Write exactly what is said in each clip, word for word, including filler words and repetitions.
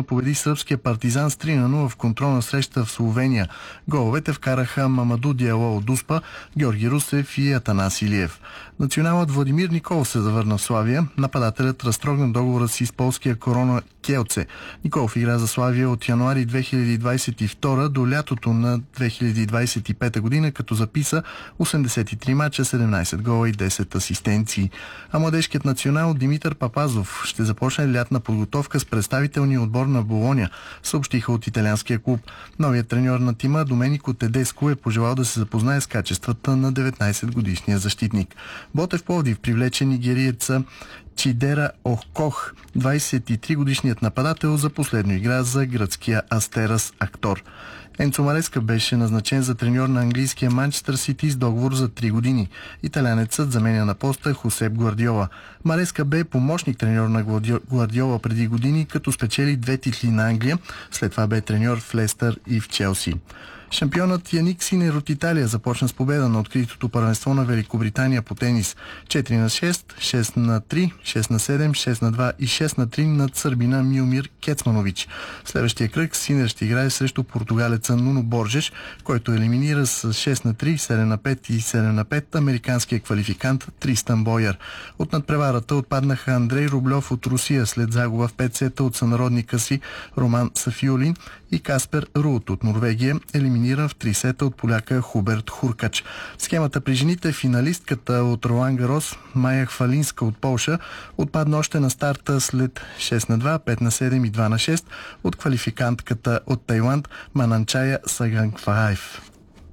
Барселона победи сръбския Партизан с три на нула в контролна среща в Словения. Головете вкараха Мамаду Диало от Дуспа, Георги Русев и Атанас Илиев. Националът Владимир Николов се завърна в Славия. Нападателят разтрогна договора си с полския Корона Келце. Николов игра за Славия от януари две хиляди двадесет и втора до лятото на две хиляди двадесет и пета година, като записа осемдесет и три мача, седемнадесет гола и десет асистенции. А младежкият национал Димитър Папазов ще започне лятна подготовка с представителния отбор на Болоня, съобщиха от италианския клуб. Новият треньор на тима Доменико Тедеско е пожелал да се запознае с качествата на деветнадесетгодишния защитник. Ботев Пловдив привлече нигериеца Чидера Охкох, двадесет и три годишният нападател, за последно игра за гръцкия Астерас Актор. Енцо Мареска беше назначен за треньор на английския Манчестър Сити с договор за три години. Италянецът заменя на поста Хосеп Гвардиола. Мареска бе помощник треньор на Гвардиола преди години, като спечели две титли на Англия. След това бе треньор в Лестър и в Челси. Шампионът Яник Синер от Италия започна с победа на откритото първенство на Великобритания по тенис. четири на шест, шест на три, шест на седем, шест на два и шест на три над сърбина Милмир Кецманович. В следващия кръг Синер ще играе срещу португалеца Нуно Боржеш, който елиминира с шест на три, седем на пет и седем на пет американския квалификант Тристан Бойер. От надпреварата отпаднаха Андрей Рублев от Русия след загуба в пет сета от сънародника си Роман Сафиулин и Каспер Руут от Норвегия, елиминиран в три сета от поляка Хуберт Хуркач. В схемата при жените финалистката от Ролан Гарос Майя Хвалинска от Полша отпадна още на старта след шест на два, пет на седем и два на шест от квалификантката от Тайланд Мананчая Сагангваев.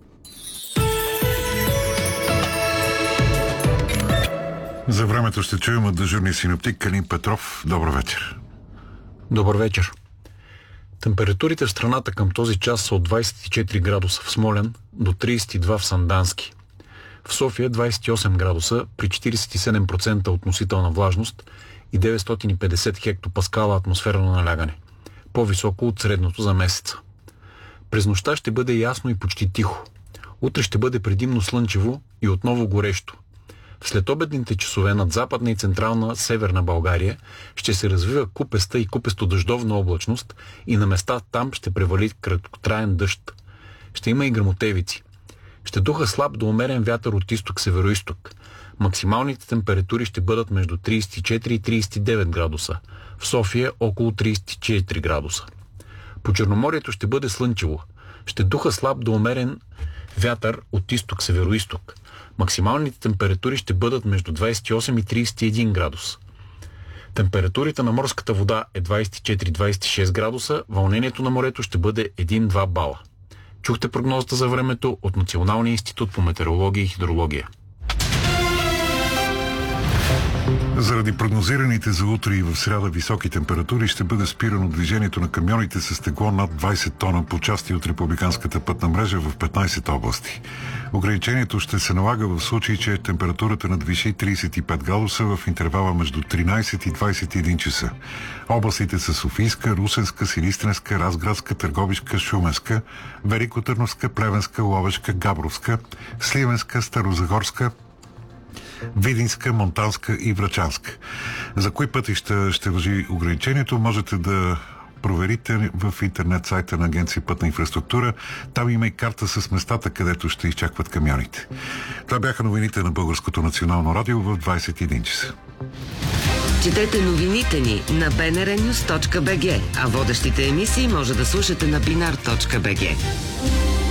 За времето ще чуем от дежурния синоптик Калин Петров. Добър вечер. Добър вечер. Температурите в страната към този час са от двадесет и четири градуса в Смолян до тридесет и два в Сандански. В София двадесет и осем градуса при четиридесет и седем процента относителна влажност и деветстотин и петдесет хектопаскала атмосферно налягане. По-високо от средното за месеца. През нощта ще бъде ясно и почти тихо. Утре ще бъде предимно слънчево и отново горещо. В следобедните часове над западна и централна северна България ще се развива купеста и купесто-дъждовна облачност и на места там ще превали краткотраен дъжд. Ще има и гръмотевици. Ще духа слаб до умерен вятър от изток-североизток. Максималните температури ще бъдат между тридесет и четири и тридесет и девет градуса. В София около тридесет и четири градуса. По Черноморието ще бъде слънчево. Ще духа слаб до умерен вятър от изток-североизток. Максималните температури ще бъдат между двадесет и осем и тридесет и един градуса. Температурите на морската вода е двадесет и четири до двадесет и шест градуса, вълнението на морето ще бъде един до два бала. Чухте прогнозата за времето от Националния институт по метеорология и хидрология. Заради прогнозираните за утре и в сряда високи температури ще бъде спирано движението на камионите с тегло над двадесет тона по части от републиканската пътна мрежа в петнадесет области. Ограничението ще се налага в случай, че температурата надвиши тридесет и пет градуса в интервала между тринадесет и двадесет и един часа. Областите са Софийска, Русенска, Силистренска, Разградска, Търговишка, Шуменска, Великотърновска, Плевенска, Ловешка, Габровска, Сливенска, Старозагорска, Видинска, Монтанска и Врачанска. За кои пътища ще важи ограничението, можете да проверите в интернет сайта на Агенция Пътна инфраструктура. Там има и карта с местата, където ще изчакват камионите. Това бяха новините на Българското национално радио в двадесет и един часа. Четете новините ни на би ен ар нюз точка би джи, а водещите емисии може да слушате на бинар точка би джи.